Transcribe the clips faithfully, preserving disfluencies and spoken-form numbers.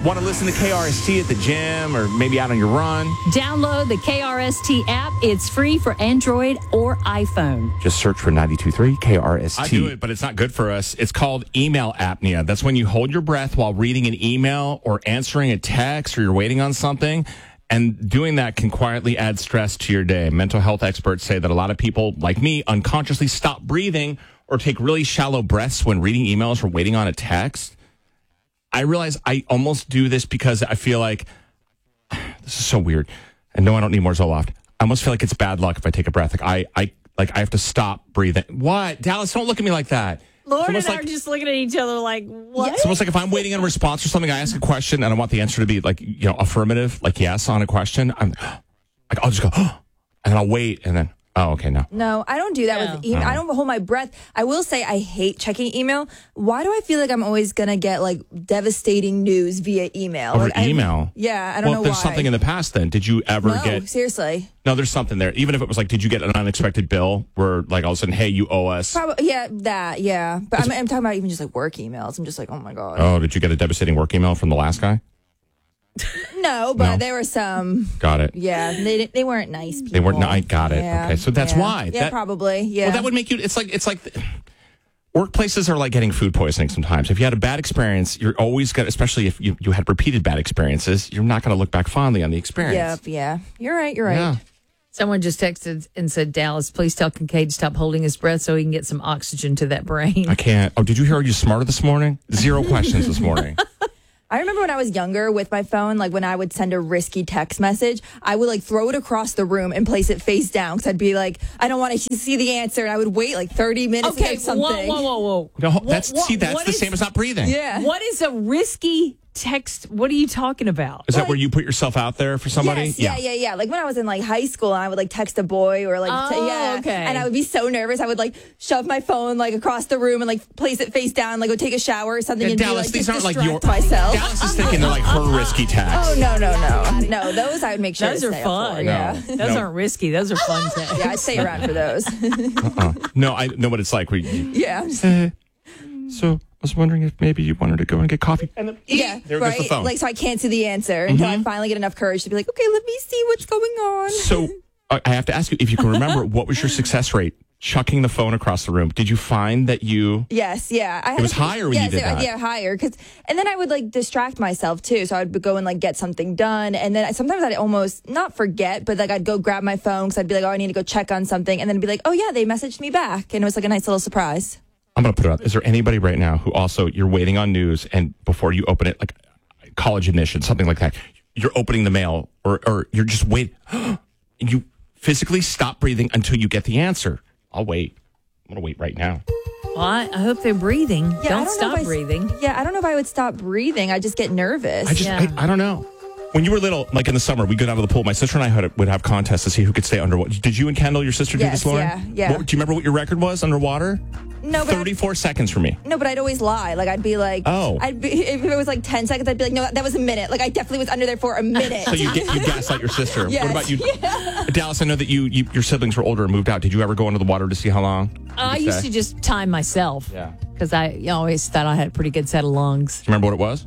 Want to listen to K R S T at the gym or maybe out on your run? Download the K R S T app. It's free for Android or iPhone. Just search for ninety-two point three K R S T. I do it, but it's not good for us. It's called email apnea. That's when you hold your breath while reading an email or answering a text or you're waiting on something. And doing that can quietly add stress to your day. Mental health experts say that a lot of people, like me, unconsciously stop breathing or take really shallow breaths when reading emails or waiting on a text. I realize I almost do this because I feel like, this is so weird. And no, I don't need more Zoloft. I almost feel like it's bad luck if I take a breath. Like I, I, like I have to stop breathing. What? Dallas, don't look at me like that. Lauren and I like, are just looking at each other like, what? It's almost like if I'm waiting on a response or something, I ask a question and I want the answer to be like, you know, affirmative, like yes on a question. I'm like, I'll just go, oh, and then I'll wait and then, oh, okay, no. No, I don't do that No. with email. No. I don't hold my breath. I will say I hate checking email. Why do I feel like I'm always going to get like devastating news via email? Over Like, I- email? yeah, I don't well, know there's why. something in the past then. Did you ever no, get, seriously. no, there's something there. Even if it was like, did you get an unexpected bill where like all of a sudden, hey, you owe us? Probably, yeah, that, yeah. But I'm, I'm talking about even just like work emails. I'm just like, oh my God. Oh, did you get a devastating work email from the last guy? No, but No. there were some. Got it. Yeah, they didn't- they weren't nice people. They weren't. No, I got it. Yeah, Okay, so that's yeah. why. Yeah, That- probably. Yeah. Well, that would make you. It's like it's like workplaces are like getting food poisoning sometimes. If you had a bad experience, you're always going to, especially if you, you had repeated bad experiences, you're not going to look back fondly on the experience. Yep, yeah. You're right. You're right. Yeah. Someone just texted and said, Dallas, please tell Kincaid to stop holding his breath so he can get some oxygen to that brain. I can't. Oh, did you hear you smarter this morning? Zero questions this morning. I remember when I was younger with my phone, like when I would send a risky text message, I would like throw it across the room and place it face down because I'd be like, I don't want to see the answer. And I would wait like thirty minutes to Okay, get something. whoa, whoa, whoa, whoa. No, that's What- see, that's what the is- same as not breathing. Yeah. What is a risky text? What are you talking about? Is that where you put yourself out there for somebody? Yes, yeah, yeah, yeah. Like when I was in like high school, and I would like text a boy or like, t- Oh, yeah, okay. and I would be so nervous. I would like shove my phone like across the room and like place it face down, like go take a shower or something. Yeah, and Dallas, be, these like, just aren't like your. distract myself. Dallas is thinking they're like her risky texts. Oh no, no, no, no. Those I would make sure Those to are stay up fun. for, yeah. Those No. aren't risky. Those are fun texts. Yeah, I'd stay around for those. Uh, no, I know what it's like. We, yeah. uh, so I was wondering if maybe you wanted to go and get coffee. And then, Yeah, there goes right. the phone. Like, so I can't see the answer until I finally get enough courage to be like, okay, let me see what's going on. So uh, I have to ask you if you can remember what was your success rate chucking the phone across the room? Did you find that you? Yes, yeah. I had It was a- higher when you yes, did it- that. Yeah, higher. Cause, and then I would like distract myself too. So I'd go and like get something done. And then I, sometimes I'd almost not forget, but like I'd go grab my phone because I'd be like, oh, I need to go check on something. And then be like, oh yeah, they messaged me back. And it was like a nice little surprise. I'm going to put it out. Is there anybody right now who also you're waiting on news and before you open it, like college admission, something like that, you're opening the mail or, or you're just wait. You physically stop breathing until you get the answer. I'll wait. I'm going to wait right now. Well, I, I hope they're breathing. Yeah, I don't, know stop if I- breathing. Yeah, I don't know if I would stop breathing. I just get nervous. I just, Yeah. I, I don't know. When you were little, like in the summer, we'd go down to the pool. My sister and I had, would have contests to see who could stay underwater. Did you and Kendall, your sister, do Yes, this, Lauren? yeah, yeah. What, do you remember what your record was underwater? no, but I'd- thirty-four seconds for me. No, but I'd always lie. Like I'd be like, Oh. I'd be, if it was like ten seconds, I'd be like, no, that was a minute. Like I definitely was under there for a minute. So you get you gaslight your sister. Yes. What about you, Dallas? I know that you, you your siblings were older and moved out. Did you ever go into the water to see how long? you I could used stay? to just time myself. Yeah. Because I always thought I had a pretty good set of lungs. Do you remember what it was?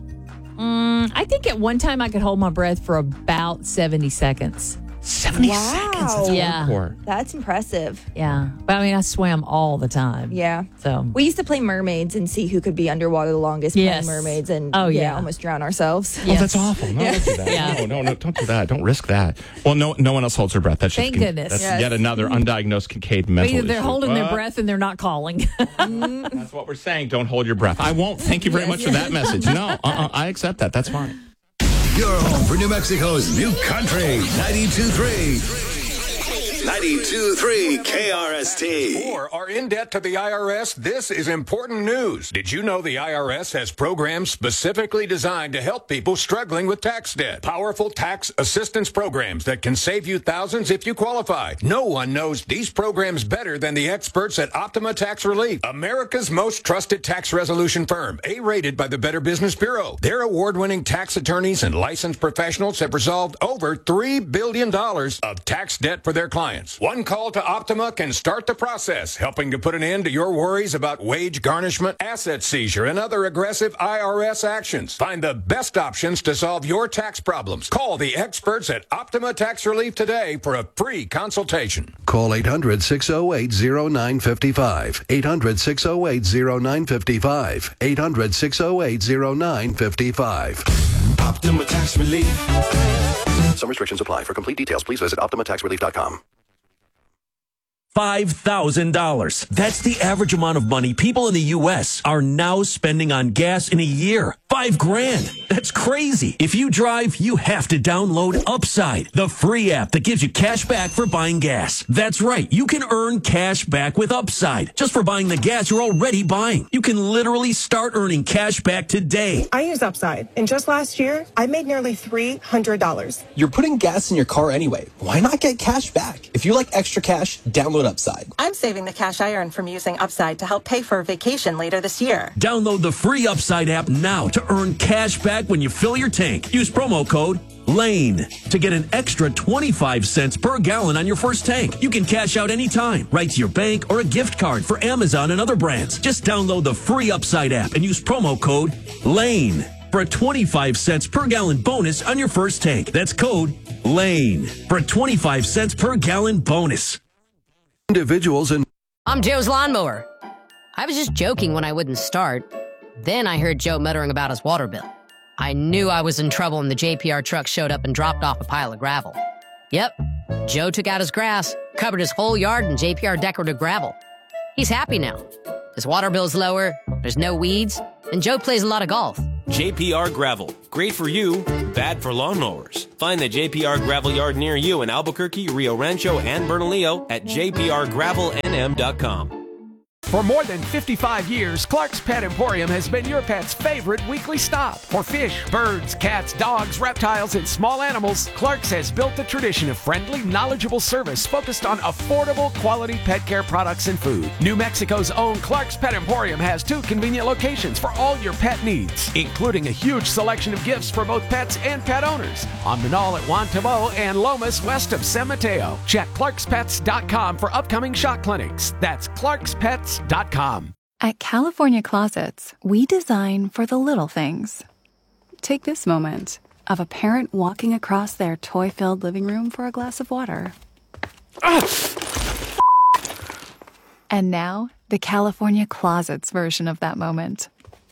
I think at one time I could hold my breath for about seventy seconds. Seventy Wow. seconds. That's Yeah. hardcore. That's impressive. Yeah. But I mean, I swam all the time. Yeah. So, We used to play mermaids and see who could be underwater the longest Yes. playing mermaids and Oh, yeah. almost drown ourselves. Oh, that's awful. No, don't do that. Yeah. No, no, no, don't do that. Don't risk that. Well, no, no one else holds their breath. That's just Thank goodness. That's Yes. yet another undiagnosed Kincaid mental either they're issue. holding their But breath and they're not calling. That's what we're saying. Don't hold your breath. I won't. Thank you very Yes, much for yes. that message. No, uh-uh, I accept that. That's fine. Your home for New Mexico's new country, ninety-two point three. ninety-two point three K R S T. Or are in debt to the I R S? This is important news. Did you know the I R S has programs specifically designed to help people struggling with tax debt? Powerful tax assistance programs that can save you thousands if you qualify. No one knows these programs better than the experts at Optima Tax Relief, America's most trusted tax resolution firm, A-rated by the Better Business Bureau. Their award-winning tax attorneys and licensed professionals have resolved over three billion dollars of tax debt for their clients. compliance. One call to Optima can start the process, helping to put an end to your worries about wage garnishment, asset seizure, and other aggressive I R S actions. Find the best options to solve your tax problems. Call the experts at Optima Tax Relief today for a free consultation. Call eight hundred, six oh eight, oh nine five five. eight hundred, six oh eight, oh nine five five. eight hundred, six oh eight, oh nine five five. Optima Tax Relief. Some restrictions apply. For complete details, please visit optima tax relief dot com. five thousand dollars. That's the average amount of money people in the U S are now spending on gas in a year. Five grand. That's crazy. If you drive, you have to download Upside, the free app that gives you cash back for buying gas. That's right. You can earn cash back with Upside just for buying the gas you're already buying. You can literally start earning cash back today. I use Upside, and just last year, I made nearly three hundred dollars. You're putting gas in your car anyway. Why not get cash back? If you like extra cash, download Upside. I'm saving the cash I earn from using Upside to help pay for a vacation later this year. Download the free Upside app now to earn cash back when you fill your tank. Use promo code LANE to get an extra twenty-five cents per gallon on your first tank. You can cash out anytime, right to your bank or a gift card for Amazon and other brands. Just download the free Upside app and use promo code LANE for a twenty-five cents per gallon bonus on your first tank. That's code LANE for a twenty-five cents per gallon bonus. Individuals and I'm Joe's lawnmower. I was just joking when I wouldn't start. Then I heard Joe muttering about his water bill. I knew I was in trouble when the J P R truck showed up and dropped off a pile of gravel. Yep, Joe took out his grass, covered his whole yard in J P R decorative gravel. He's happy now. His water bill's lower, there's no weeds, and Joe plays a lot of golf. J P R Gravel. Great for you, bad for lawnmowers. Find the J P R Gravel Yard near you in Albuquerque, Rio Rancho, and Bernalillo at j p r gravel n m dot com. For more than fifty-five years, Clark's Pet Emporium has been your pet's favorite weekly stop. For fish, birds, cats, dogs, reptiles, and small animals, Clark's has built the tradition of friendly, knowledgeable service focused on affordable, quality pet care products and food. New Mexico's own Clark's Pet Emporium has two convenient locations for all your pet needs, including a huge selection of gifts for both pets and pet owners. On Manal at Juan Tabo and Lomas west of San Mateo. Check clarks pets dot com for upcoming shot clinics. That's clarks pets dot com. At California Closets, we design for the little things. Take this moment of a parent walking across their toy-filled living room for a glass of water. And now, the California Closets version of that moment.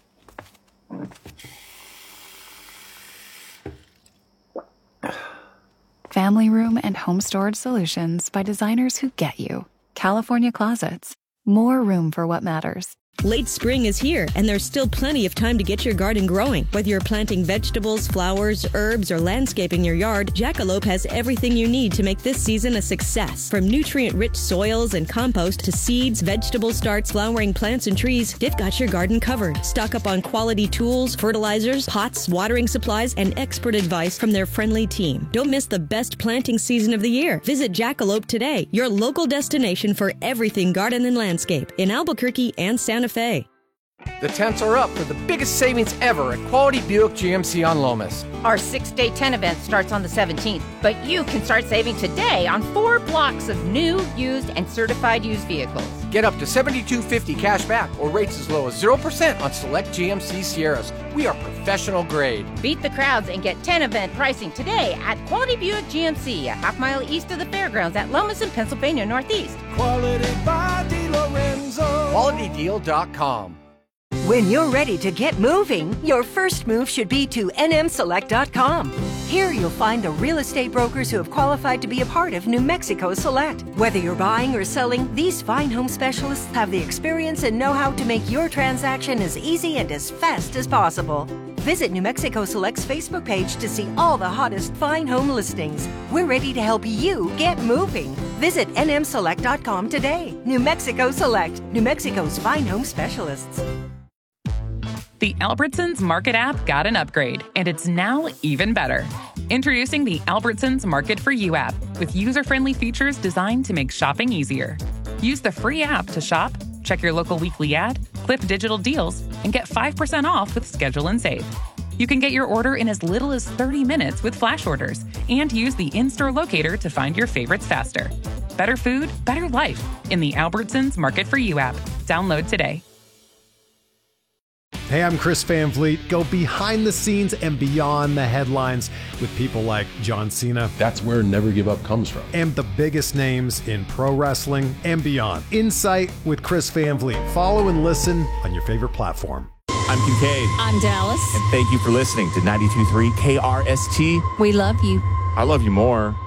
Family room and home storage solutions by designers who get you. California Closets. More room for what matters. Late spring is here, and there's still plenty of time to get your garden growing. Whether you're planting vegetables, flowers, herbs, or landscaping your yard, Jackalope has everything you need to make this season a success. From nutrient-rich soils and compost to seeds, vegetable starts, flowering plants, and trees, they've got your garden covered. Stock up on quality tools, fertilizers, pots, watering supplies, and expert advice from their friendly team. Don't miss the best planting season of the year. Visit Jackalope today, your local destination for everything garden and landscape in Albuquerque and Santa Fe. The tents are up for the biggest savings ever at Quality Buick G M C on Lomas. Our six-day tent event starts on the seventeenth, but you can start saving today on four blocks of new, used, and certified used vehicles. Get up to seventy-two fifty cash back or rates as low as zero percent on select G M C Sierras. We are professional grade. Beat the crowds and get tent event pricing today at Quality Buick G M C, a half mile east of the fairgrounds at Lomas in Pennsylvania Northeast. Quality by DeLorenzo. quality deal dot com. When you're ready to get moving, your first move should be to N M select dot com. Here you'll find the real estate brokers who have qualified to be a part of New Mexico Select. Whether you're buying or selling, these fine home specialists have the experience and know-how to make your transaction as easy and as fast as possible. Visit New Mexico Select's Facebook page to see all the hottest fine home listings. We're ready to help you get moving. Visit N M select dot com today. New Mexico Select, New Mexico's fine home specialists. The Albertsons Market app got an upgrade, and it's now even better. Introducing the Albertsons Market for You app, with user-friendly features designed to make shopping easier. Use the free app to shop, check your local weekly ad, clip digital deals, and get five percent off with Schedule and Save. You can get your order in as little as thirty minutes with flash orders, and use the in-store locator to find your favorites faster. Better food, better life in the Albertsons Market for You app. Download today. Hey, I'm Chris Van Vliet. Go behind the scenes and beyond the headlines with people like John Cena. That's where Never Give Up comes from. And the biggest names in pro wrestling and beyond. Insight with Chris Van Vliet. Follow and listen on your favorite platform. I'm Kincaid. I'm Dallas. And thank you for listening to ninety-two point three K R S T. We love you. I love you more.